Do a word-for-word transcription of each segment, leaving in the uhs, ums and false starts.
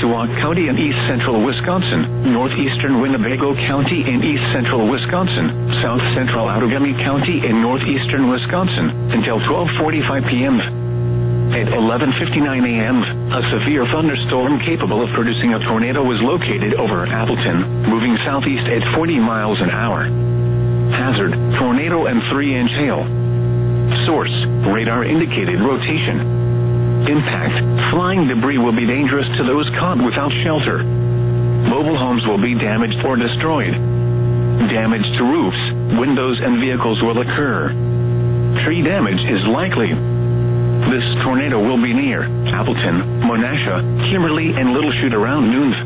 Manitowoc County in east central Wisconsin, northeastern Winnebago County in east central Wisconsin, south central Outagamie County in northeastern Wisconsin, until twelve forty-five p.m. At eleven fifty-nine a.m., a severe thunderstorm capable of producing a tornado was located over Appleton, moving southeast at forty miles an hour. Hazard, tornado and three inch hail. Source, radar indicated rotation. Impact, flying debris will be dangerous to those caught without shelter. Mobile homes will be damaged or destroyed. Damage to roofs, windows, and vehicles will occur. Tree damage is likely. This tornado will be near Appleton, Monasha, Kimberly, and Little Chute around noon.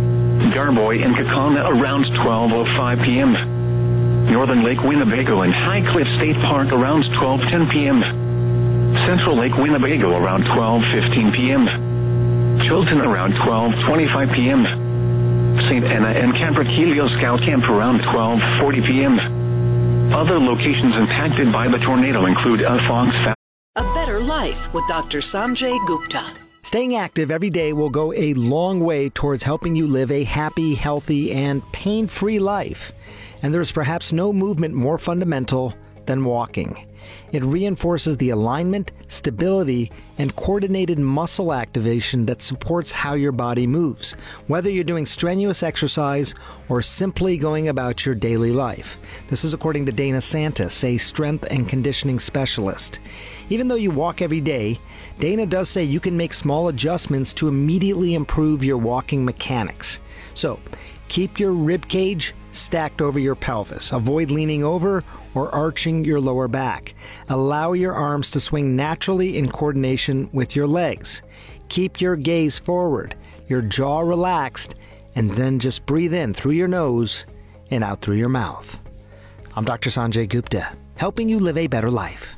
Garboy and Kakana around twelve oh five p.m. Northern Lake Winnebago and High Cliff State Park around twelve ten p.m. Central Lake Winnebago around twelve fifteen p.m. Chilton around twelve twenty-five p.m. Saint Anna and Camp Aquilio Scout Camp around twelve forty p.m. Other locations impacted by the tornado include a Fox. A Better Life with Doctor Sanjay Gupta. Staying active every day will go a long way towards helping you live a happy, healthy, and pain-free life. And there's perhaps no movement more fundamental than walking. It reinforces the alignment, stability, and coordinated muscle activation that supports how your body moves, whether you're doing strenuous exercise or simply going about your daily life. This is according to Dana Santis, a strength and conditioning specialist. Even though you walk every day, Dana does say you can make small adjustments to immediately improve your walking mechanics. So, keep your rib cage stacked over your pelvis. Avoid leaning over or arching your lower back. Allow your arms to swing naturally in coordination with your legs. Keep your gaze forward, your jaw relaxed, and then just breathe in through your nose and out through your mouth. I'm Doctor Sanjay Gupta, helping you live a better life.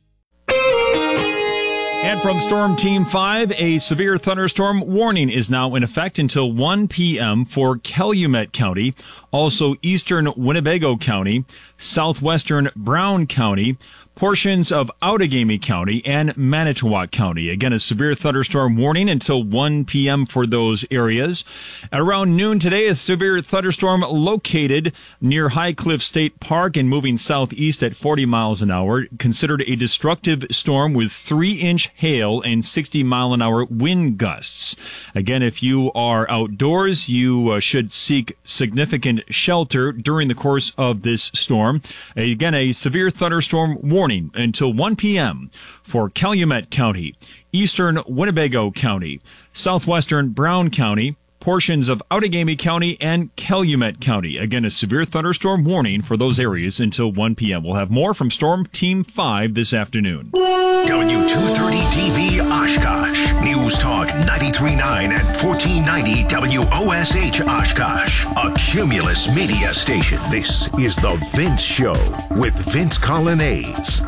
And from Storm Team five, a severe thunderstorm warning is now in effect until one p.m. for Calumet County, also eastern Winnebago County, southwestern Brown County, portions of Outagamie County, and Manitowoc County. Again, a severe thunderstorm warning until one p.m. for those areas. At around noon today, a severe thunderstorm located near High Cliff State Park and moving southeast at forty miles an hour, considered a destructive storm with three inch hail and sixty mile an hour wind gusts. Again, if you are outdoors, you uh, should seek significant shelter during the course of this storm. Again, a severe thunderstorm warning until one p.m. for Calumet County, eastern Winnebago County, southwestern Brown County, portions of Outagamie County, and Calumet County. Again, a severe thunderstorm warning for those areas until one p.m. We'll have more from Storm Team five this afternoon. W two thirty T V Oshkosh. News Talk ninety-three point nine and fourteen ninety W O S H Oshkosh. A Cumulus media station. This is The Vince Show with Vince Colonnese.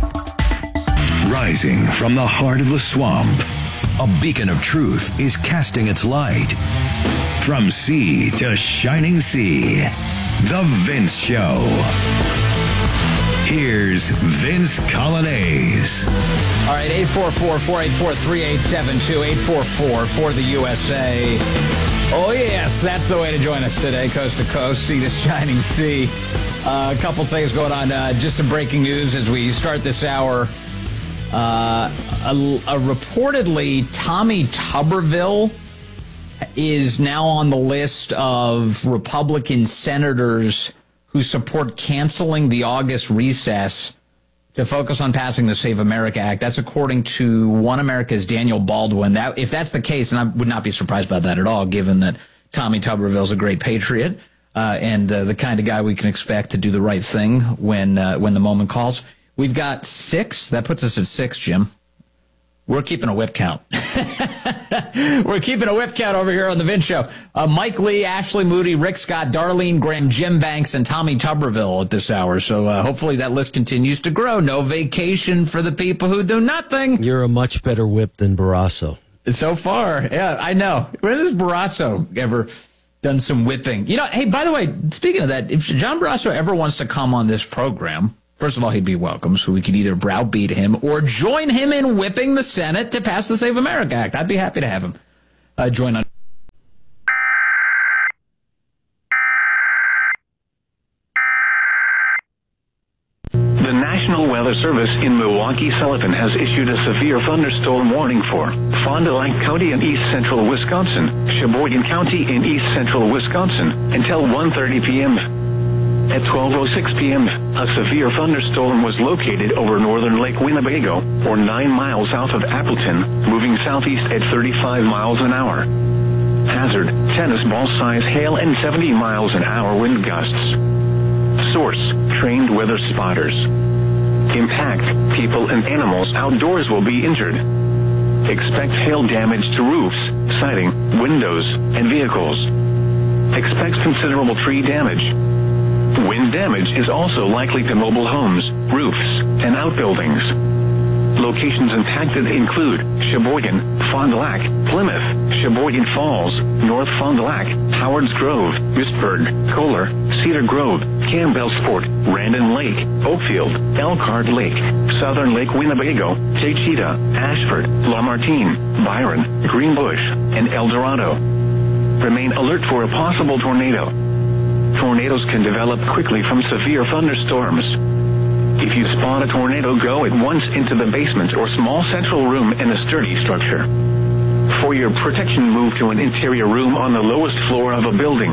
Rising from the heart of the swamp, a beacon of truth is casting its light. From sea to shining sea, The Vince Show. Here's Vince Colonnese. All right, eight four four, four eight four, three eight seven two, eight four four for the U S A. Oh, yes, that's the way to join us today, coast to coast, sea to shining sea. Uh, a couple things going on. Uh, just some breaking news as we start this hour. Uh, a, a reportedly, Tommy Tuberville is now on the list of Republican senators who support canceling the August recess to focus on passing the Save America Act. That's according to One America's Daniel Baldwin. That, if that's the case, and I would not be surprised by that at all, given that Tommy Tuberville's a great patriot uh, and uh, the kind of guy we can expect to do the right thing when uh, when the moment calls. We've got six. That puts us at six, Jim. We're keeping a whip count. We're keeping a whip count over here on the Vince Show. Uh, Mike Lee, Ashley Moody, Rick Scott, Darlene Graham, Jim Banks, and Tommy Tuberville at this hour. So uh, hopefully that list continues to grow. No vacation for the people who do nothing. You're a much better whip than Barrasso. So far, yeah, I know. When has Barrasso ever done some whipping? You know, hey, by the way, speaking of that, if John Barrasso ever wants to come on this program, first of all, he'd be welcome, so we could either browbeat him or join him in whipping the Senate to pass the Save America Act. I'd be happy to have him uh, join on. Weather Service in Milwaukee, Sullivan, has issued a severe thunderstorm warning for Fond du Lac County in east central Wisconsin, Sheboygan County in east central Wisconsin, until one thirty p.m. At twelve oh six p.m., a severe thunderstorm was located over northern Lake Winnebago, or nine miles south of Appleton, moving southeast at thirty-five miles an hour. Hazard, tennis ball size hail and seventy miles an hour wind gusts. Source, trained weather spotters. Impact, people and animals outdoors will be injured. Expect hail damage to roofs, siding, windows, and vehicles. Expect considerable tree damage. Wind damage is also likely to mobile homes, roofs, and outbuildings. Locations impacted include Sheboygan, Fond du Lac, Plymouth, Sheboygan Falls, North Fond du Lac, Howards Grove, Wistburg, Kohler, Cedar Grove, Campbellsport, Randon Lake, Oakfield, Elkhart Lake, Southern Lake Winnebago, Taycheedah, Ashford, Lamartine, Byron, Greenbush, and El Dorado. Remain alert for a possible tornado. Tornadoes can develop quickly from severe thunderstorms. If you spot a tornado, go at once into the basement or small central room in a sturdy structure. For your protection, move to an interior room on the lowest floor of a building.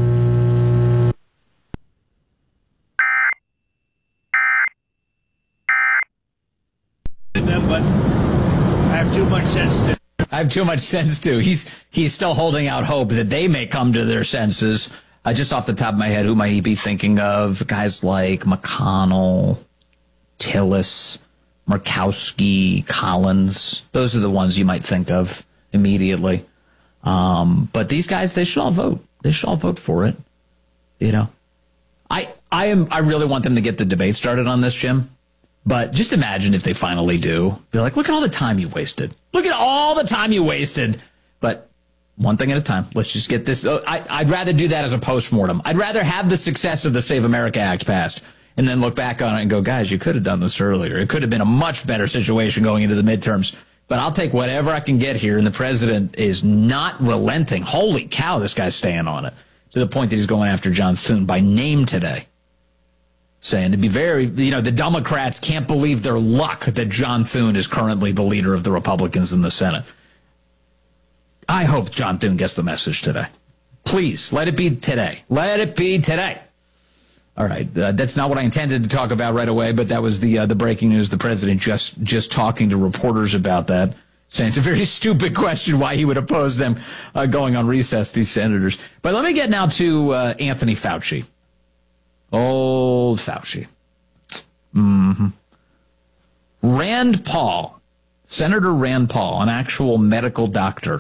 But I have too much sense to. I have too much sense to. He's he's still holding out hope that they may come to their senses. Uh, just off the top of my head, who might he be thinking of? Guys like McConnell, Tillis, Murkowski, Collins. Those are the ones you might think of immediately. Um, but these guys, they should all vote. They should all vote for it. You know, I I am I really want them to get the debate started on this, Jim. But just imagine if they finally do. Be like, look at all the time you wasted. Look at all the time you wasted. But one thing at a time. Let's just get this. Oh, I, I'd rather do that as a postmortem. I'd rather have the success of the Save America Act passed and then look back on it and go, guys, you could have done this earlier. It could have been a much better situation going into the midterms. But I'll take whatever I can get here. And the president is not relenting. Holy cow, this guy's staying on it. To the point that he's going after John Thune by name today. Saying to be very, you know, the Democrats can't believe their luck that John Thune is currently the leader of the Republicans in the Senate. I hope John Thune gets the message today. Please, let it be today. Let it be today. All right, uh, that's not what I intended to talk about right away, but that was the uh, the breaking news. The president just just talking to reporters about that, saying it's a very stupid question why he would oppose them uh, going on recess, these senators. But let me get now to uh, Anthony Fauci. Old Fauci. Mm-hmm. Rand Paul, Senator Rand Paul, an actual medical doctor,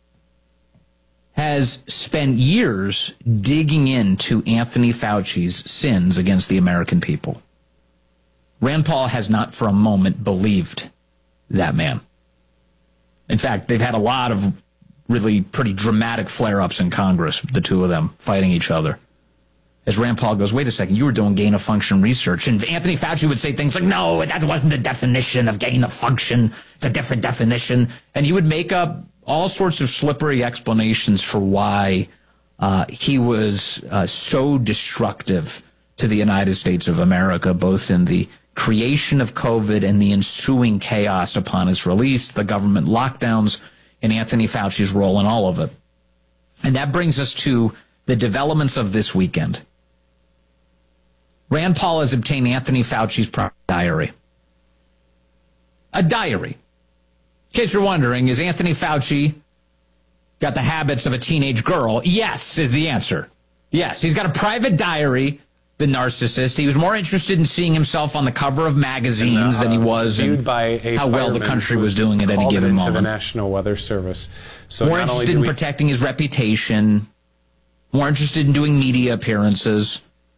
has spent years digging into Anthony Fauci's sins against the American people. Rand Paul has not for a moment believed that man. In fact, they've had a lot of really pretty dramatic flare-ups in Congress, the two of them fighting each other. As Rand Paul goes, wait a second, you were doing gain-of-function research. And Anthony Fauci would say things like, no, that wasn't the definition of gain-of-function. It's a different definition. And he would make up all sorts of slippery explanations for why uh, he was uh, so destructive to the United States of America, both in the creation of COVID and the ensuing chaos upon its release, the government lockdowns, and Anthony Fauci's role in all of it. And that brings us to the developments of this weekend. Rand Paul has obtained Anthony Fauci's private diary. A diary. In case you're wondering, is Anthony Fauci got the habits of a teenage girl? Yes, is the answer. Yes, he's got a private diary, the narcissist. He was more interested in seeing himself on the cover of magazines and, uh, than he was in how well the country was doing at any given moment. The National Weather Service. So more interested in we... protecting his reputation, more interested in doing media appearances.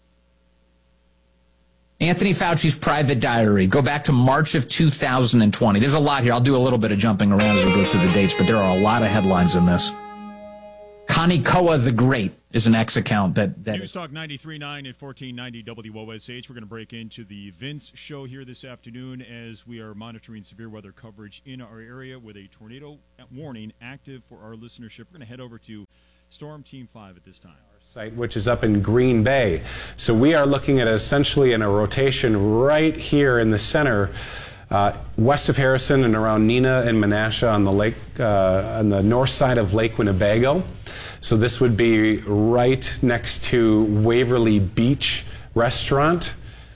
Anthony Fauci's private diary. Go back to March of two thousand twenty. There's a lot here. I'll do a little bit of jumping around as we go through the dates, but there are a lot of headlines in this. Connie Koa the Great is an X account that... that News Talk ninety-three point nine at fourteen ninety W O S H. We're going to break into the Vince show here this afternoon as we are monitoring severe weather coverage in our area with a tornado warning active for our listenership. We're going to head over to Storm Team five at this time. Site, which is up in Green Bay. So we are looking at essentially in a rotation right here in the center, uh, west of Harrison and around Neenah and Menasha on the lake, uh, on the north side of Lake Winnebago. So this would be right next to Waverly Beach Restaurant,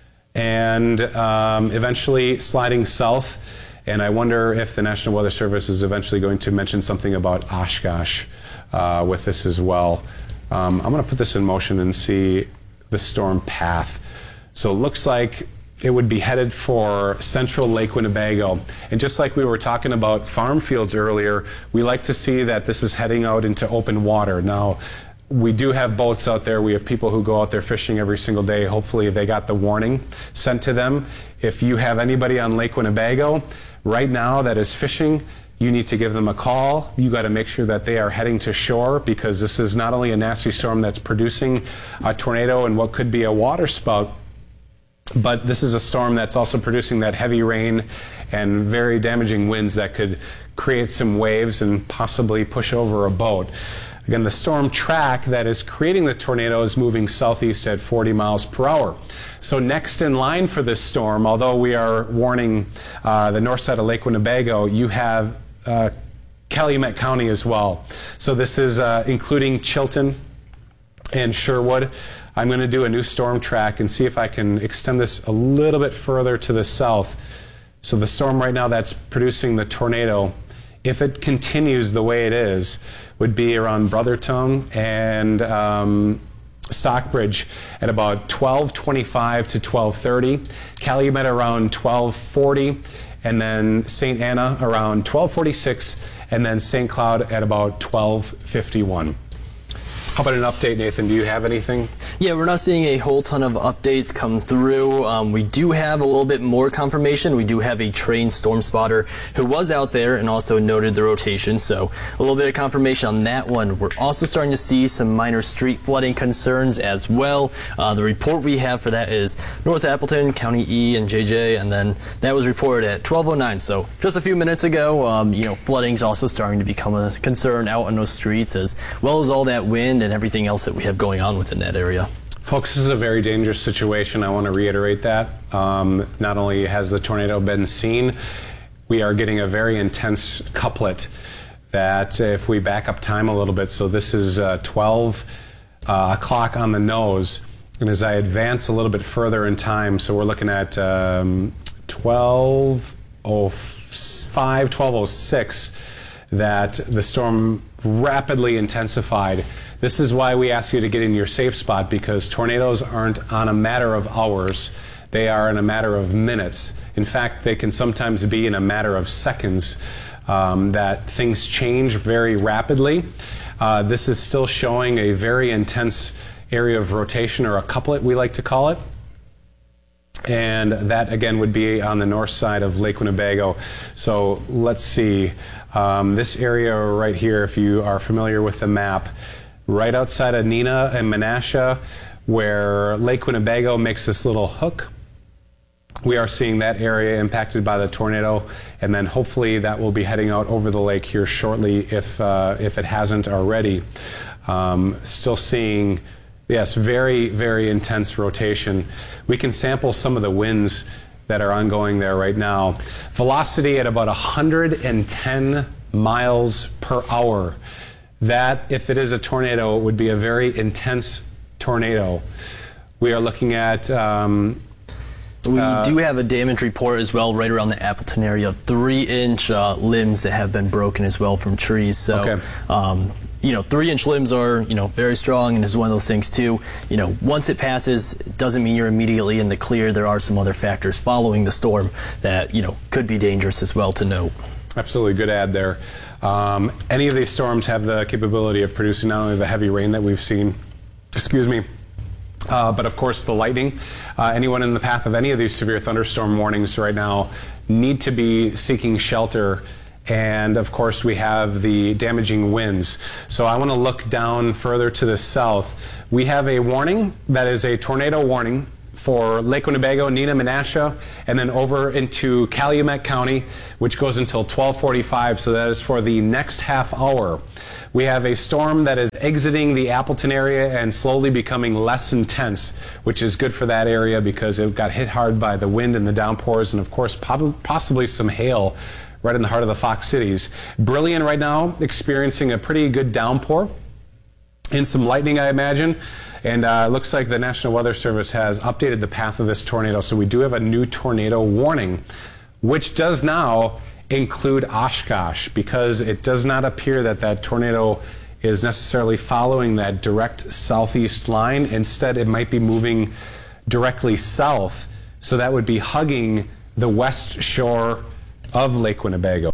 and um, eventually sliding south. And I wonder if the National Weather Service is eventually going to mention something about Oshkosh uh, with this as well. Um, I'm going to put this in motion and see the storm path. So it looks like it would be headed for central Lake Winnebago. And just like we were talking about farm fields earlier, we like to see that this is heading out into open water. Now, we do have boats out there. We have people who go out there fishing every single day. Hopefully they got the warning sent to them. If you have anybody on Lake Winnebago right now that is fishing, you need to give them a call. You got to make sure that they are heading to shore, because this is not only a nasty storm that's producing a tornado and what could be a water spout, but this is a storm that's also producing that heavy rain and very damaging winds that could create some waves and possibly push over a boat. Again, the storm track that is creating the tornado is moving southeast at forty miles per hour. So next in line for this storm, although we are warning uh, the north side of Lake Winnebago, you have uh, Calumet County as well. So this is uh, including Chilton and Sherwood. I'm going to do a new storm track and see if I can extend this a little bit further to the south. So the storm right now that's producing the tornado, if it continues the way it is, would be around Brotherton and um, Stockbridge at about twelve twenty-five to twelve thirty, Calumet around twelve forty, and then Saint Anna around twelve forty-six, and then Saint Cloud at about twelve fifty-one. How about an update, Nathan? Do you have anything? Yeah, we're not seeing a whole ton of updates come through. Um, we do have a little bit more confirmation. We do have a trained storm spotter who was out there and also noted the rotation, so a little bit of confirmation on that one. We're also starting to see some minor street flooding concerns as well. Uh, the report we have for that is North Appleton, County E, and J J, and then that was reported at twelve oh nine, so just a few minutes ago. Um, you know, flooding's also starting to become a concern out on those streets, as well as all that wind and everything else that we have going on within that area. Folks, this is a very dangerous situation. I want to reiterate that. Um, not only has the tornado been seen, we are getting a very intense couplet that if we back up time a little bit, so this is uh, twelve uh, o'clock on the nose, and as I advance a little bit further in time, so we're looking at um, twelve oh five, twelve oh six, that the storm rapidly intensified. This is why we ask you to get in your safe spot, because tornadoes aren't on a matter of hours. They are in a matter of minutes. In fact, they can sometimes be in a matter of seconds, um, that things change very rapidly. Uh, this is still showing a very intense area of rotation, or a couplet we like to call it. And that again would be on the north side of Lake Winnebago. So let's see, um, this area right here, if you are familiar with the map, right outside of Neenah and Menasha, where Lake Winnebago makes this little hook. We are seeing that area impacted by the tornado, and then hopefully that will be heading out over the lake here shortly, if uh, if it hasn't already. Um, still seeing, yes, very, very intense rotation. We can sample some of the winds that are ongoing there right now. Velocity at about one hundred ten miles per hour. That, if it is a tornado, would be a very intense tornado. We are looking at... Um, we uh, do have a damage report as well right around the Appleton area of three-inch uh, limbs that have been broken as well from trees. So, okay. um, you know, three-inch limbs are, you know, very strong, and this is one of those things, too. You know, once it passes, it doesn't mean you're immediately in the clear. There are some other factors following the storm that, you know, could be dangerous as well to note. Absolutely, good add there. Um, any of these storms have the capability of producing not only the heavy rain that we've seen, excuse me, uh, but of course the lightning. Uh, anyone in the path of any of these severe thunderstorm warnings right now need to be seeking shelter. And of course we have the damaging winds. So I want to look down further to the south. We have a warning that is a tornado warning for Lake Winnebago, Neenah, Menasha, and then over into Calumet County, which goes until twelve forty-five, so that is for the next half hour. We have a storm that is exiting the Appleton area and slowly becoming less intense, which is good for that area because it got hit hard by the wind and the downpours, and of course possibly some hail right in the heart of the Fox Cities. Brilliant right now, experiencing a pretty good downpour and some lightning, I imagine. And uh, it looks like the National Weather Service has updated the path of this tornado. So we do have a new tornado warning, which does now include Oshkosh, because it does not appear that that tornado is necessarily following that direct southeast line. Instead, it might be moving directly south. So that would be hugging the west shore of Lake Winnebago.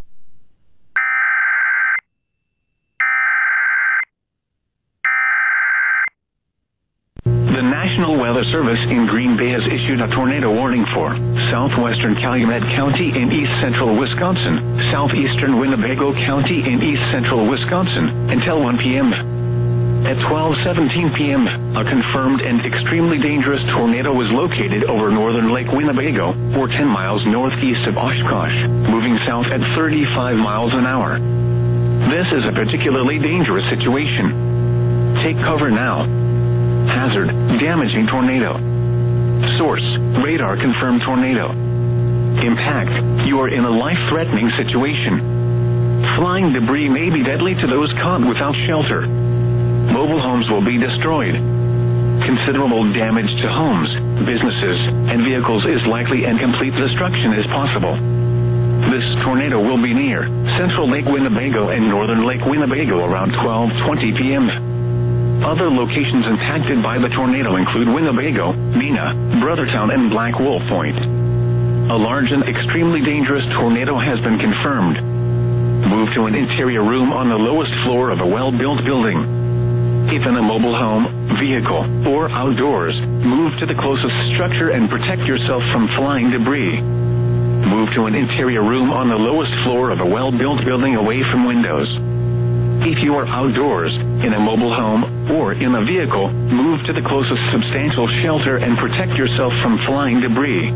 The National Weather Service in Green Bay has issued a tornado warning for southwestern Calumet County in east central Wisconsin, southeastern Winnebago County in east central Wisconsin until one p m At twelve seventeen p m, a confirmed and extremely dangerous tornado was located over northern Lake Winnebago, or ten miles northeast of Oshkosh, moving south at thirty-five miles an hour. This is a particularly dangerous situation. Take cover now. Hazard, damaging tornado. Source, radar confirmed tornado. Impact, you are in a life-threatening situation. Flying debris may be deadly to those caught without shelter. Mobile homes will be destroyed. Considerable damage to homes, businesses, and vehicles is likely, and complete destruction is possible. This tornado will be near central Lake Winnebago and northern Lake Winnebago around twelve twenty p m Other locations impacted by the tornado include Winnebago, Neenah, Brothertown, and Black Wolf Point. A large and extremely dangerous tornado has been confirmed. Move to an interior room on the lowest floor of a well-built building. If in a mobile home, vehicle, or outdoors, move to the closest structure and protect yourself from flying debris. Move to an interior room on the lowest floor of a well-built building away from windows. If you are outdoors, in a mobile home, or in a vehicle, move to the closest substantial shelter and protect yourself from flying debris.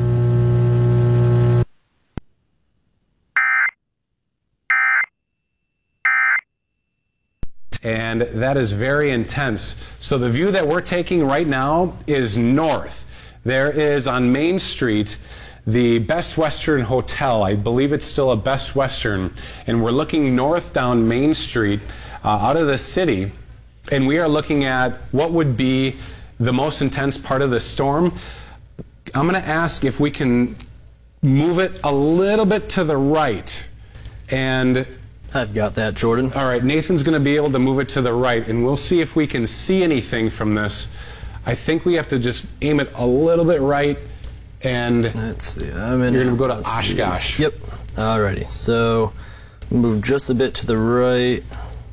And that is very intense. So the view that we're taking right now is north. There is on Main Street the Best Western Hotel. I believe it's still a Best Western. And we're looking north down Main Street uh, out of the city. And we are looking at what would be the most intense part of the storm. I'm going to ask if we can move it a little bit to the right. And I've got that, Jordan. All right, Nathan's going to be able to move it to the right, and we'll see if we can see anything from this. I think we have to just aim it a little bit right, and let's see. I'm in. You're going to go to Oshkosh. Yep. Alrighty. So move just a bit to the right,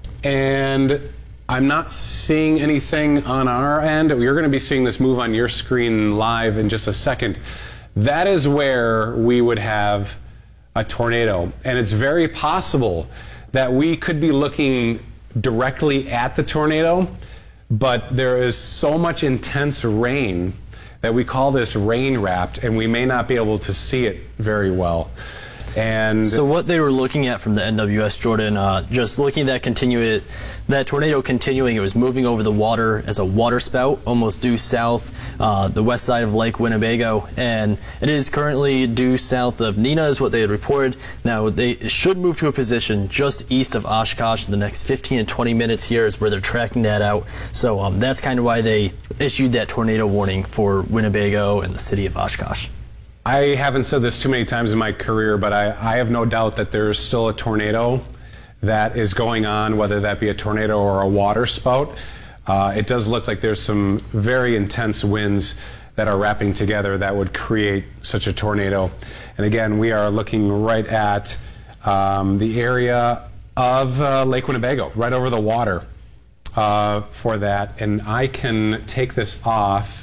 and I'm not seeing anything on our end. You're going to be seeing this move on your screen live in just a second. That is where we would have a tornado, and it's very possible that we could be looking directly at the tornado, but there is so much intense rain that we call this rain wrapped, and we may not be able to see it very well. And so what they were looking at from the N W S, Jordan, uh, just looking at that continue that tornado continuing, it was moving over the water as a water spout, almost due south, uh, the west side of Lake Winnebago, and it is currently due south of Neenah, is what they had reported. Now they should move to a position just east of Oshkosh in the next fifteen to twenty minutes. Here is where they're tracking that out. So um, that's kind of why they issued that tornado warning for Winnebago and the city of Oshkosh. I haven't said this too many times in my career, but I, I have no doubt that there's still a tornado that is going on, whether that be a tornado or a water spout. Uh, it does look like there's some very intense winds that are wrapping together that would create such a tornado. And again, we are looking right at um, the area of uh, Lake Winnebago, right over the water uh, for that. And I can take this off.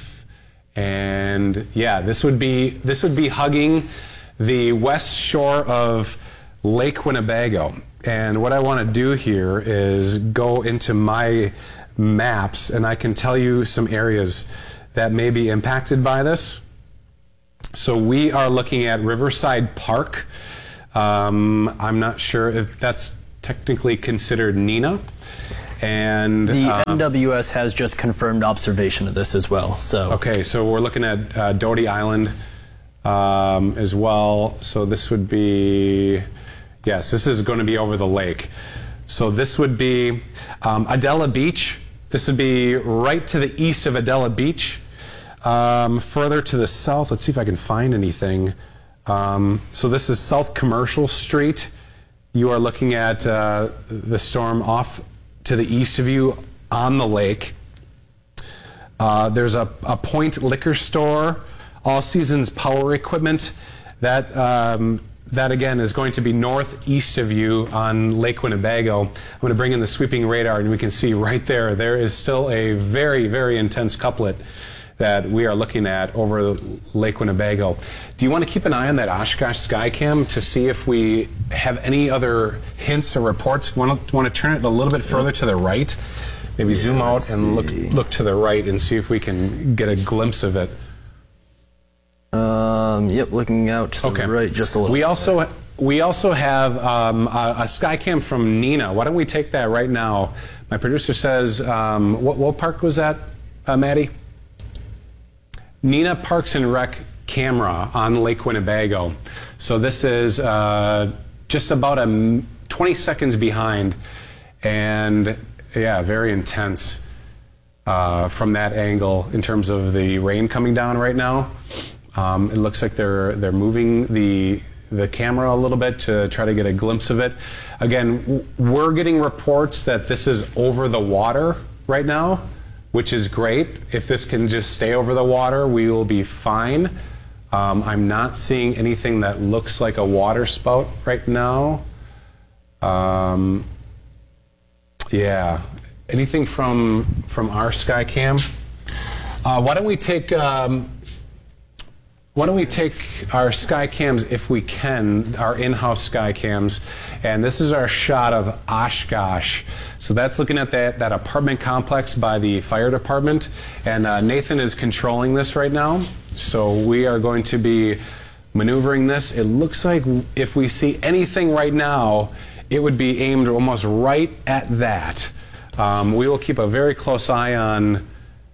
And yeah, this would be this would be hugging the west shore of Lake Winnebago. And what I want to do here is go into my maps, and I can tell you some areas that may be impacted by this. So we are looking at Riverside Park. Um, I'm not sure if that's technically considered Neenah. And the uh, N W S has just confirmed observation of this as well. So okay, so we're looking at uh, Doty Island um, as well. So this would be, yes, this is going to be over the lake. So this would be um, Adela Beach. This would be right to the east of Adela Beach. Um, further to the south, let's see if I can find anything. Um, so this is South Commercial Street. You are looking at uh, the storm off to the east of you on the lake. Uh, there's a, a Point liquor store, All Seasons Power Equipment. That, um, that again is going to be northeast of you on Lake Winnebago. I'm going to bring in the sweeping radar and we can see right there, there is still a very, very intense couplet that we are looking at over Lake Winnebago. Do you want to keep an eye on that Oshkosh Skycam to see if we have any other hints or reports? Want to, want to turn it a little bit further to the right? Maybe yeah, zoom out and look look to the right and see if we can get a glimpse of it. Um, yep, looking out to okay. the right just a little we bit. Also, we also have um, a, a Skycam from Neenah. Why don't we take that right now? My producer says, um, what, what park was that, uh, Maddie? Neenah Parks and Rec camera on Lake Winnebago. So this is uh, just about a twenty seconds behind, and yeah, very intense uh, from that angle in terms of the rain coming down right now. Um, it looks like they're they're moving the the camera a little bit to try to get a glimpse of it. Again, we're getting reports that this is over the water right now, which is great. If this can just stay over the water, we will be fine. Um, I'm not seeing anything that looks like a water spout right now. Um, yeah, anything from from our Skycam? Uh, why don't we take um, why don't we take our Skycams, if we can, our in-house Skycams, and this is our shot of Oshkosh. So that's looking at that, that apartment complex by the fire department, and uh, Nathan is controlling this right now. So we are going to be maneuvering this. It looks like if we see anything right now, it would be aimed almost right at that. Um, we will keep a very close eye on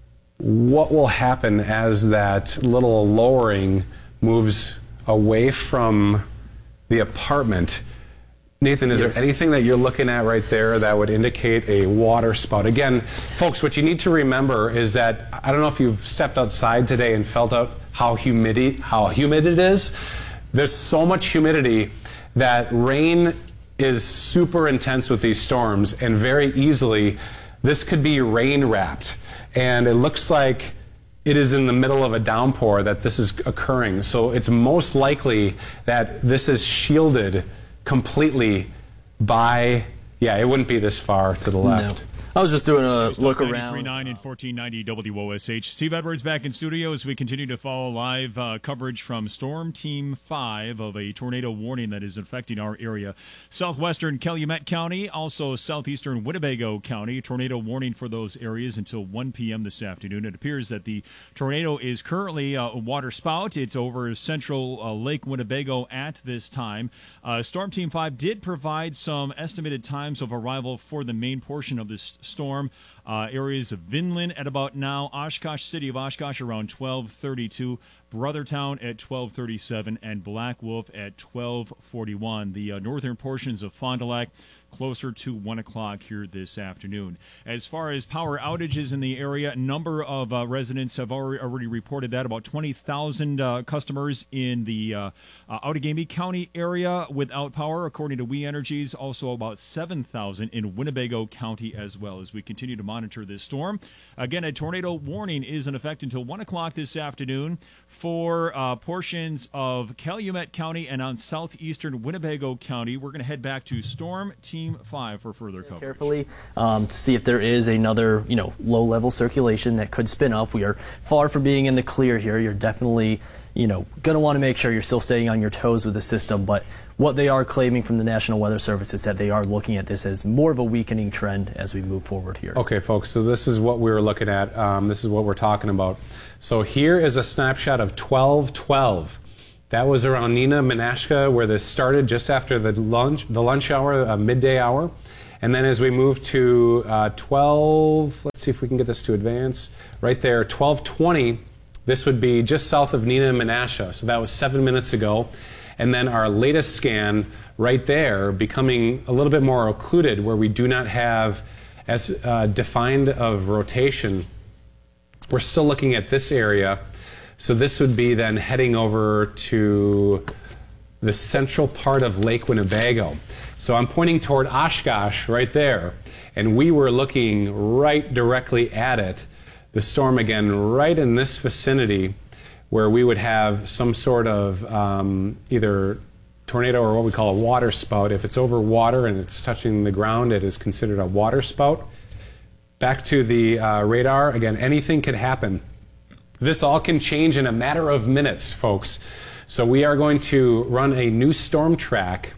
what will happen as that little lowering moves away from the apartment. Nathan, is yes. there anything that you're looking at right there that would indicate a water spout? Again, folks, what you need to remember is that, I don't know if you've stepped outside today and felt out how humidity, how humid it is. There's so much humidity that rain is super intense with these storms, and very easily this could be rain wrapped. And it looks like it is in the middle of a downpour that this is occurring. So it's most likely that this is shielded completely by, yeah, it wouldn't be this far to the left. No. I was just doing a look around. ninety-three point nine and fourteen ninety W O S H. Steve Edwards back in studio as we continue to follow live uh, coverage from Storm Team five of a tornado warning that is affecting our area. Southwestern Calumet County, also southeastern Winnebago County. Tornado warning for those areas until one p m this afternoon. It appears that the tornado is currently uh, a water spout. It's over central uh, Lake Winnebago at this time. Uh, Storm Team five did provide some estimated times of arrival for the main portion of this storm. Uh, areas of Vinland at about now, Oshkosh, City of Oshkosh around twelve thirty-two, Brothertown at twelve thirty-seven, and Black Wolf at twelve forty-one. The uh, northern portions of Fond du Lac closer to one o'clock here this afternoon. As far as power outages in the area, a number of uh, residents have already, already reported that. About twenty thousand uh, customers in the uh, uh, Outagamie County area without power, according to We Energies. Also about seven thousand in Winnebago County as well, as we continue to monitor this storm. Again, a tornado warning is in effect until one o'clock this afternoon for uh, portions of Calumet County and on southeastern Winnebago County. We're going to head back to Storm Team five for further coverage. Carefully um, to see if there is another, you know, low-level circulation that could spin up. We are far from being in the clear here. You're definitely you know, going to want to make sure you're still staying on your toes with the system. But what they are claiming from the National Weather Service is that they are looking at this as more of a weakening trend as we move forward here. Okay, folks, so this is what we were looking at. Um, this is what we're talking about. So here is a snapshot of twelve twelve. That was around Neenah, Menasha, where this started just after the lunch, the lunch hour, uh, midday hour. And then as we move to uh, twelve, let's see if we can get this to advance. Right there, twelve twenty, this would be just south of Neenah and Menasha. So that was seven minutes ago. And then our latest scan right there becoming a little bit more occluded, where we do not have as uh, defined of rotation. We're still looking at this area. So this would be then heading over to the central part of Lake Winnebago. So I'm pointing toward Oshkosh right there, and we were looking right directly at it. The storm again right in this vicinity, where we would have some sort of um, either tornado or what we call a water spout. If it's over water and it's touching the ground, it is considered a water spout. Back to the uh, radar, again, anything could happen. This all can change in a matter of minutes, folks. So we are going to run a new storm track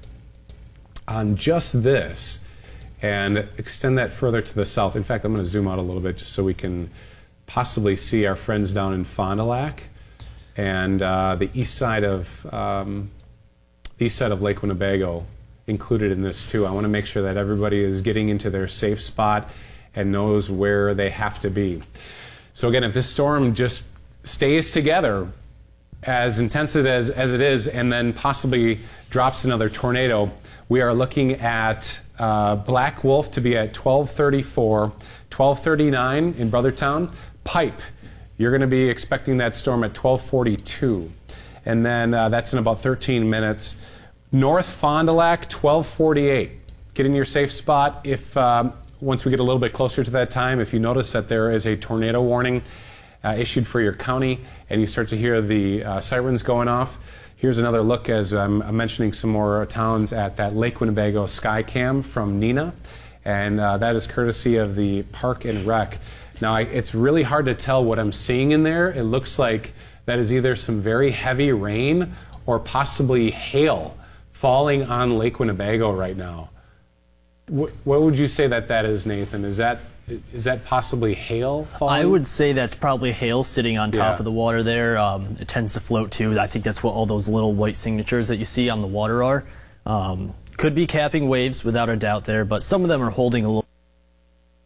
on just this and extend that further to the south. In fact, I'm going to zoom out a little bit just so we can possibly see our friends down in Fond du Lac and uh, the east side of um, the east side of Lake Winnebago included in this too. I want to make sure that everybody is getting into their safe spot and knows where they have to be. So again, if this storm just stays together as intense as, as it is and then possibly drops another tornado, we are looking at uh, Black Wolf to be at twelve thirty-four, twelve thirty-nine in Brothertown. Pipe, you're going to be expecting that storm at twelve forty-two. And then uh, that's in about thirteen minutes. North Fond du Lac, twelve forty-eight. Get in your safe spot. If um, once we get a little bit closer to that time, if you notice that there is a tornado warning uh, issued for your county and you start to hear the uh, sirens going off, here's another look as I'm, I'm mentioning some more towns at that Lake Winnebago Skycam from Neenah, and uh, that is courtesy of the Park and Rec. Now, I, it's really hard to tell what I'm seeing in there. It looks like that is either some very heavy rain or possibly hail falling on Lake Winnebago right now. What, what would you say that that is, Nathan? Is that is that possibly hail falling? I would say that's probably hail sitting on top Yeah. of the water there. Um, it tends to float too. I think that's what all those little white signatures that you see on the water are. Um, could be capping waves without a doubt there, but some of them are holding a little